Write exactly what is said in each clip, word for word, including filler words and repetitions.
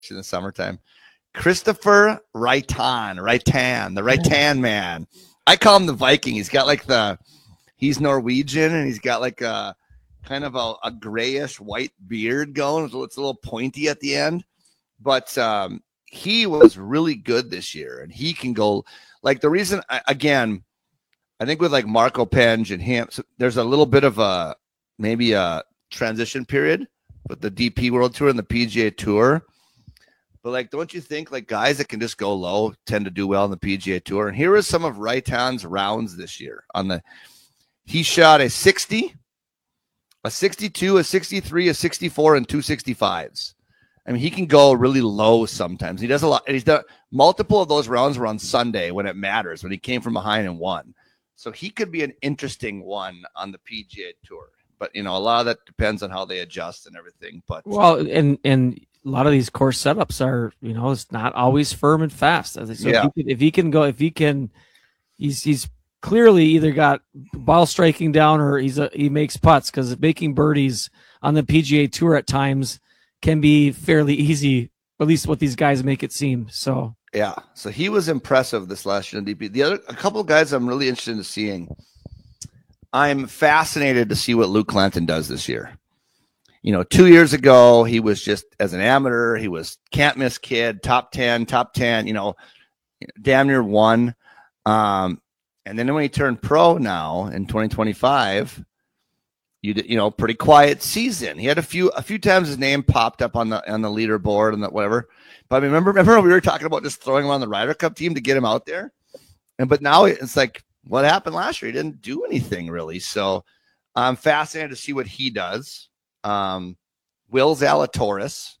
in the summertime. Christopher Raitan, Raitan, the Raitan man. I call him the Viking. He's got like the, he's Norwegian and he's got like a kind of a, a grayish white beard going. It's a little pointy at the end, but um, he was really good this year and he can go like the reason, again, I think with like Marco Penge and him, so there's a little bit of a, maybe a transition period with the D P World Tour and the P G A Tour. But, like, don't you think, like, guys that can just go low tend to do well on the P G A Tour? And here is some of Raitan's rounds this year. On the, he shot a sixty, a sixty-two, a sixty-three, a sixty-four, and two sixty-fives. I mean, he can go really low sometimes. He does a lot. And he's done multiple of those rounds were on Sunday when it matters, when he came from behind and won. So he could be an interesting one on the P G A Tour. But, you know, a lot of that depends on how they adjust and everything. But well, and and a lot of these course setups are, you know, it's not always firm and fast. So yeah. if, he can, if he can go, if he can, he's he's clearly either got ball striking down or he's a, he makes putts, because making birdies on the P G A Tour at times can be fairly easy, at least what these guys make it seem. So yeah, so he was impressive this last year in D P. The other a couple of guys I'm really interested in seeing. I'm fascinated to see what Luke Clanton does this year. You know, two years ago, he was just, as an amateur, he was can't miss kid, top ten, top ten, you know, damn near one. Um, and then when he turned pro now in twenty twenty-five, you you know, pretty quiet season. He had a few a few times his name popped up on the on the leaderboard and that whatever. But I mean, remember remember we were talking about just throwing him on the Ryder Cup team to get him out there, and but now it's like what happened last year. He didn't do anything really. So I'm fascinated to see what he does. Um, Will Zalatoris,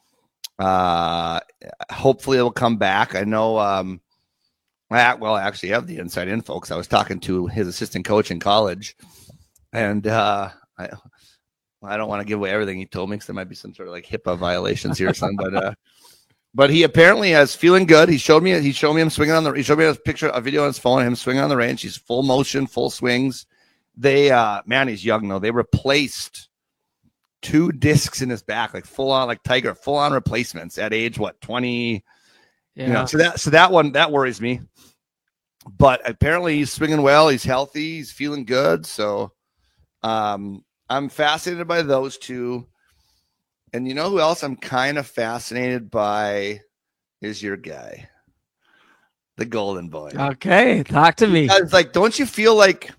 uh, hopefully it'll come back. I know, um, I, well, I actually have the inside info because I was talking to his assistant coach in college, and uh, I, I don't want to give away everything he told me because there might be some sort of like HIPAA violations here or something, but, uh, but he apparently is feeling good. He showed me, he showed me him swinging on the, he showed me a picture, a video on his phone of him swinging on the range. He's full motion, full swings. They, uh, man, he's young though. They replaced two discs in his back, like full on, like Tiger, full on replacements at age, what, twenty? Yeah. You know, so that, so that one, that worries me. But apparently he's swinging well. He's healthy. He's feeling good. So um, I'm fascinated by those two. And you know who else I'm kind of fascinated by is your guy, the Golden Boy. Okay. Talk to me. It's like, don't you feel like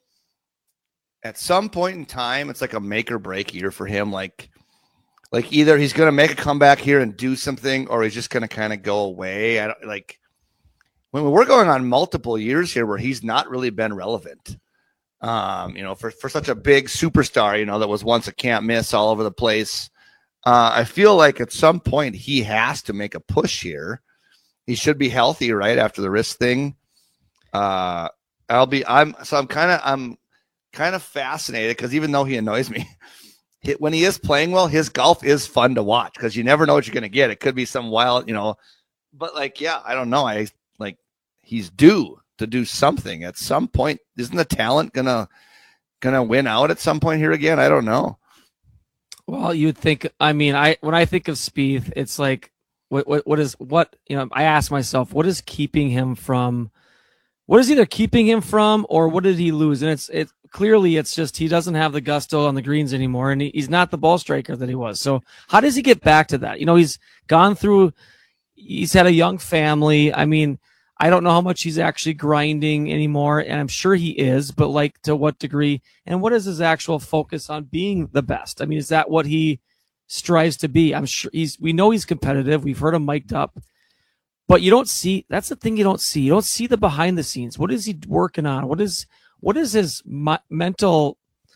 at some point in time, it's like a make or break year for him. Like, like either he's going to make a comeback here and do something, or he's just going to kind of go away. I don't like when we're going on multiple years here where he's not really been relevant. Um, you know, for, for such a big superstar, you know, that was once a can't miss all over the place. Uh, I feel like at some point he has to make a push here. He should be healthy right after the wrist thing. Uh, I'll be, I'm, so I'm kind of, I'm, kind of fascinated because even though he annoys me, when he is playing well, his golf is fun to watch because you never know what you're going to get. It could be some wild, you know, but like, yeah, I don't know. I like he's due to do something at some point. Isn't the talent gonna gonna win out at some point here again? I don't know. Well, you'd think. I mean, I when I think of Spieth, it's like what what what is what you know. I ask myself, what is keeping him from? What is either keeping him from, or what did he lose? And it's it clearly it's just he doesn't have the gusto on the greens anymore, and he, he's not the ball striker that he was. So how does he get back to that? You know, he's gone through. He's had a young family. I mean, I don't know how much he's actually grinding anymore, and I'm sure he is, but like to what degree? And what is his actual focus on being the best? I mean, is that what he strives to be? I'm sure he's. We know he's competitive. We've heard him mic'd up. But you don't see, that's the thing you don't see. You don't see the behind the scenes. What is he working on? What is, what is his mi- mental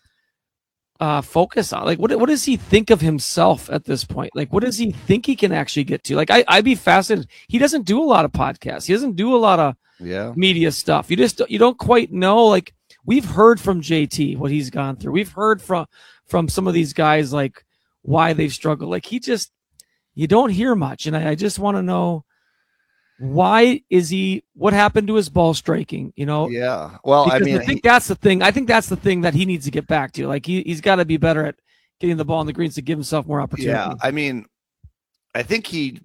uh, focus on? Like, what, what does he think of himself at this point? Like, what does he think he can actually get to? Like, I, I'd be fascinated. He doesn't do a lot of podcasts. He doesn't do a lot of yeah. media stuff. You just, you don't quite know. Like, we've heard from J T what he's gone through. We've heard from, from some of these guys, like, why they've struggled. Like, he just, you don't hear much. And I, I just want to know, why is he, what happened to his ball striking, you know? Yeah. Well, because I mean, I think he, that's the thing. I think that's the thing that he needs to get back to. Like he, he's got to be better at getting the ball in the greens to give himself more opportunity. Yeah. I mean, I think he